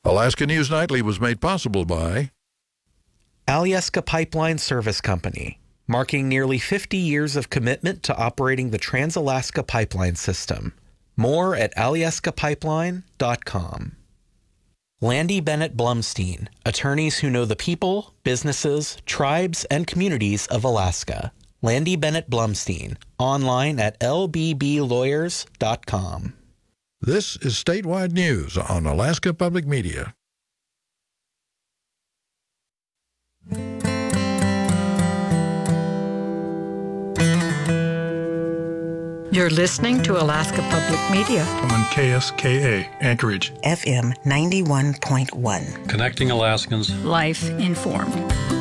Alaska News Nightly was made possible by Alyeska Pipeline Service Company, marking nearly 50 years of commitment to operating the Trans-Alaska Pipeline System. More at alyeskapipeline.com. Landy Bennett Blumstein, attorneys who know the people, businesses, tribes, and communities of Alaska. Landy Bennett Blumstein, online at lbblawyers.com. This is Statewide News on Alaska Public Media. You're listening to Alaska Public Media on KSKA, Anchorage, FM 91.1. Connecting Alaskans. Life informed.